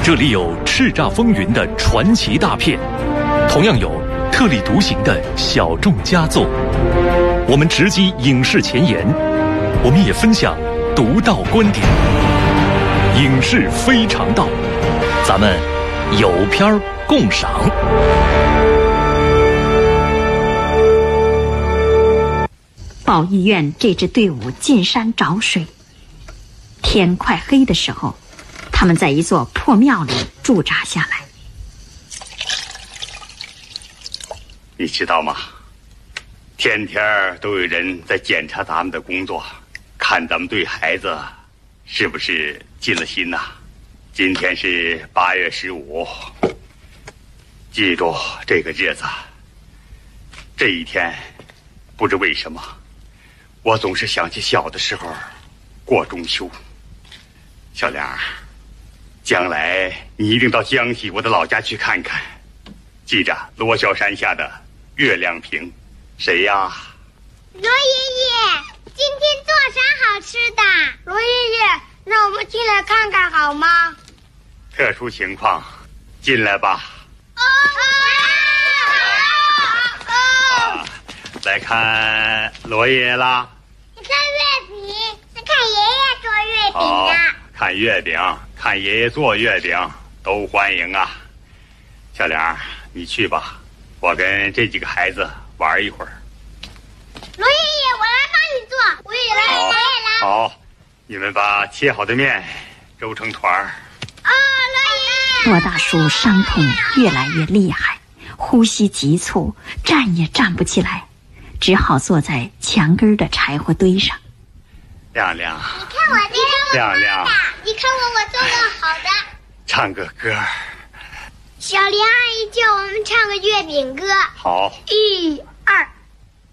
这里有叱咤风云的传奇大片，同样有特立独行的小众佳作。我们直击影视前沿，我们也分享独到观点。影视非常道，咱们有片儿共赏。 报医院这支队伍进山找水，天快黑的时候，他们在一座破庙里驻扎下来。 你知道吗？天天都有人在检查咱们的工作，看咱们对孩子是不是尽了心呐。今天是8月15，记住这个日子。这一天，不知为什么，我总是想起小的时候过中秋。小梁，将来你一定到江西我的老家去看看，记着罗霄山下的月亮瓶。谁呀？ 罗爷爷，今天做啥好吃的？ 罗爷爷，让我们进来看看好吗？ 特殊情况，进来吧。来看罗爷爷啦。 你看月饼，是看爷爷做月饼的。 看月饼，看爷爷做月饼，都欢迎啊。小梁，你去吧，我跟这几个孩子玩一会儿。 罗爷爷，我来帮你做。我也来，我也来。 好，你们把切好的面揉成团儿。 罗爷爷。 罗大叔伤痛越来越厉害，呼吸急促，站也站不起来，只好坐在墙根的柴火堆上。 亮亮， 你看我这个亮亮， 你看我做的好的。 唱个歌。 小梁阿姨叫我们唱个月饼歌。 好， 1、2。